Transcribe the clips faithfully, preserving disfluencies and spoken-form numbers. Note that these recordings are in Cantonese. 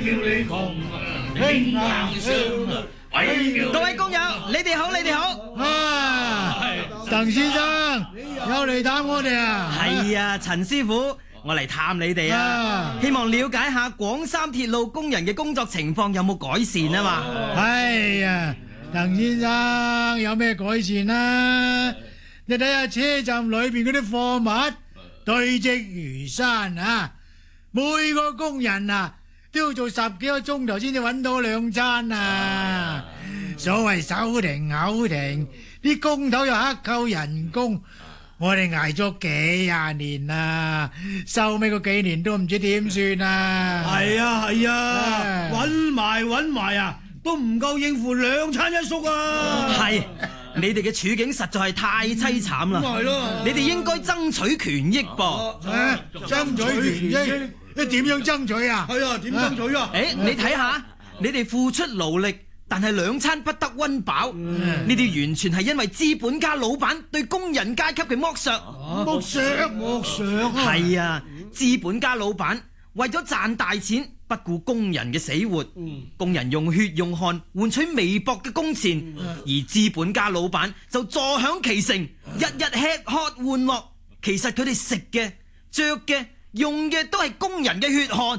叫你窮，傾硬傷。 各位工友，你哋好，你哋好。 啊，鄧先生又嚟探我哋啊？ 係啊，陳師傅，我嚟探你哋啊，希望了解下廣三鐵路工人嘅工作情況有冇改善啊嘛。 係呀，鄧先生有咩改善啊？你睇下車站裏邊嗰啲貨物堆積如山啊，每個工人啊都要做十幾個鐘頭先至揾到兩餐啊！所謂手停口停，啲工頭又克扣人工，我哋挨咗幾廿年啦，收尾嗰幾年都唔知點算啊！ 係啊係啊，揾埋揾埋啊，都唔夠應付兩餐一宿啊！ 係，你哋嘅處境實在係太凄慘啦！ 咁係咯， 你哋應該爭取權益噃。 啊，爭取權益，你點樣爭取啊？ 係啊，點爭取啊？ 誒，你睇下，你哋付出勞力，但係兩餐不得溫飽，呢啲完全係因為資本家老闆對工人階級嘅剝削。 剝削剝削啊！ 係啊，資本家老闆為咗賺大錢，不顧工人嘅死活，工人用血用汗換取微薄嘅工錢，而資本家老闆就坐享其成，日日吃喝玩樂。其實佢哋食嘅、着嘅、用嘅都係工人嘅血汗。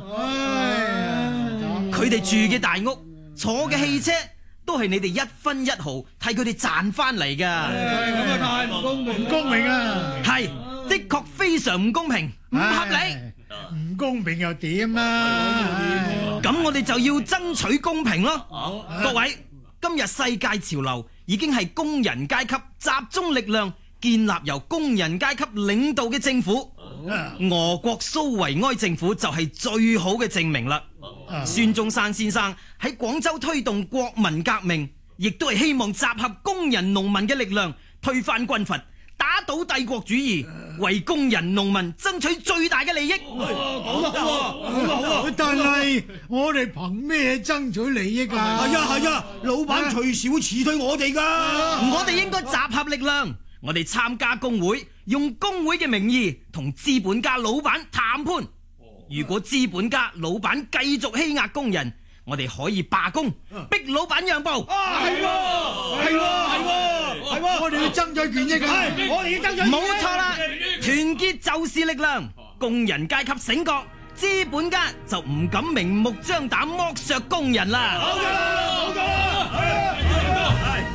佢哋住嘅大屋、坐嘅汽車，都係你哋一分一毫替佢哋賺翻嚟噶。 咁啊太唔公平， 唔公平啊！ 係的確非常唔公平，唔合理。 唔公平又點啊？ 咁我哋就要爭取公平咯。各位，今日世界潮流已經係工人階級集中力量建立由工人階級領導嘅政府。俄國蘇維埃政府就係最好嘅證明啦。孫中山先生喺廣州推動國民革命，亦都係希望集合工人農民嘅力量，推翻軍閥，打倒帝國主義，為工人農民爭取最大嘅利益。 咁啊好啊，咁啊好啊！ 但係我哋憑咩爭取利益啊？ 係啊係啊，老闆隨時會辭退我哋噶。 我哋應該集合力量，我哋參加工會，用工會嘅名義同資本家老闆談判。如果資本家老闆繼續欺壓工人，我哋可以罷工，逼老闆讓步。 啊係喎係喎係喎係喎， 我哋要爭取權益啊！ 我哋要爭取。 冇錯啦，團結就是力量。工人階級醒覺，資本家就唔敢明目張膽剝削工人啦。 好嘅，好嘅。